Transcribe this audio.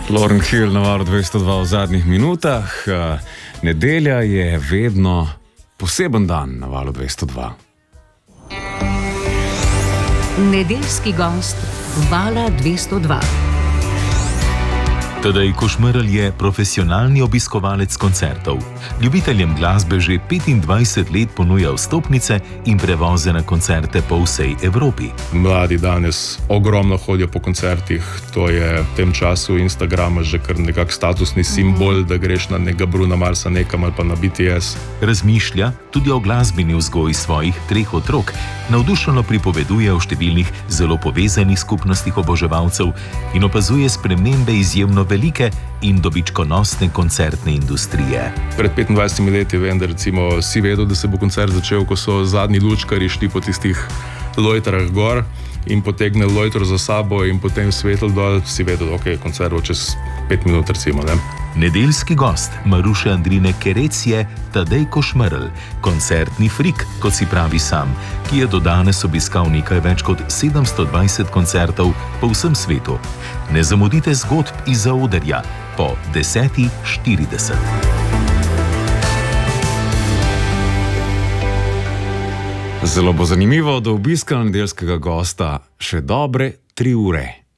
Laurent Hill na valu 202 v zadnjih minutah. Nedelja je vedno poseben dan na valu 202. Nedeljski gost vala 202. Tadej Košmerl je profesionalni obiskovalec koncertov. Ljubiteljem glasbe že 25 let ponuja vstopnice in prevoze na koncerte po vsej Evropi. Mladi danes ogromno hodijo po koncertih, to je v tem času Instagrama že kar nekak statusni simbol, da greš na nekega Bruna Marsa nekam ali pa na BTS. Razmišlja tudi o glasbeni vzgoji svojih 3 otrok, navdušeno pripoveduje o številnih zelo povezanih skupnostih oboževalcev in opazuje spremembe izjemno velike in dobičkonosne koncertne industrije. Pred 25 leti vem, da recimo si vedel, da se bo koncert začel, ko so zadnji lučkari šli po tistih lojtrah gor in potegnili lojtro za sabo in potem svetlo dol, si vedel, ok, koncert bo čez 5 minut recimo, ne? Nedeljski gost Maruše Andrine Kerec je Tadej Košmerl, koncertni frik, kot si pravi sam, ki je do danes obiskal nekaj več kot 720 koncertov po vsem svetu. Ne zamudite zgodb iz zaodrja po 10:40. Zelo bo zanimivo, do obiska nedeljskega gosta še dobre 3 ure.